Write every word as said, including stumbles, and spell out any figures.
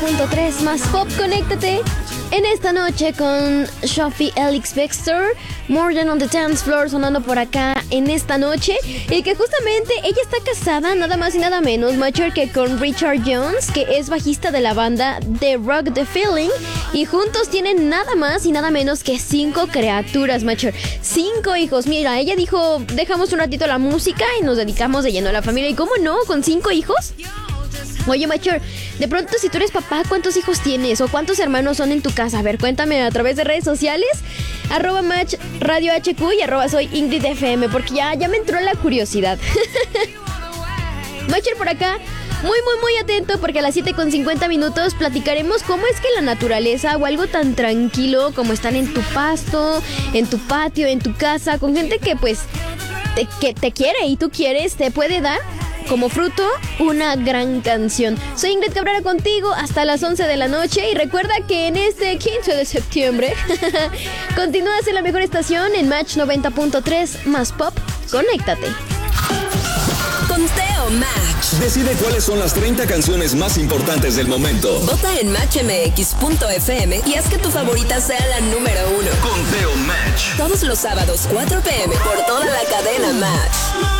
punto tres más pop, conéctate en esta noche con Sophie Ellis Bextor, More Than on the Dance Floor, sonando por acá en esta noche. Y que justamente ella está casada nada más y nada menos, Macher, que con Richard Jones, que es bajista de la banda The Rock The Feeling. Y juntos tienen nada más y nada menos que cinco criaturas, Macher. Cinco hijos. Mira, ella dijo, dejamos un ratito la música y nos dedicamos de lleno a la familia. ¿Y cómo no? ¿Con cinco hijos? Oye, Macher, de pronto si tú eres papá, ¿cuántos hijos tienes? ¿O cuántos hermanos son en tu casa? A ver, cuéntame a través de redes sociales, arroba match radio H Q y arroba soy Ingrid F M, porque ya, ya me entró la curiosidad. Macher por acá, muy muy muy atento, porque a las siete con cincuenta minutos platicaremos cómo es que la naturaleza o algo tan tranquilo como están en tu pasto, en tu patio, en tu casa, con gente que pues te, que te quiere y tú quieres, te puede dar como fruto una gran canción. Soy Ingrid Cabrera contigo hasta las once de la noche y recuerda que en este quince de septiembre continúas en la mejor estación en Match noventa punto tres más pop. Conéctate. Conteo Match. Decide cuáles son las treinta canciones más importantes del momento. Vota en match m x punto f m y haz que tu favorita sea la número uno. Conteo Match. Todos los sábados, cuatro p m por toda la cadena Match.